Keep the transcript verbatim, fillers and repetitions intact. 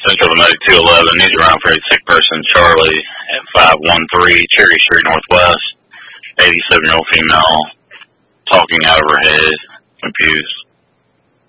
Central Motor two eleven, needs around for a sick person, Charlie, at five one three Cherry Street Northwest. eighty-seven-year-old female, talking out of her head, confused.